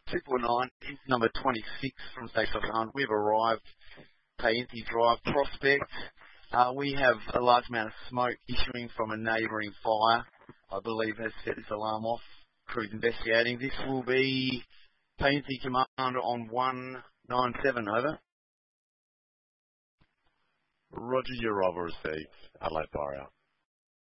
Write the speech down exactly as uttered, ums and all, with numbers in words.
two four nine is number twenty-six from Station Hunt. We've arrived, Painty Drive Prospect. Uh, we have a large amount of smoke issuing from a neighbouring fire. I believe has set this alarm off. Crew's investigating. This will be Painty Commander on one nine seven, over. Roger, your arrival received. Adelaide Fire out.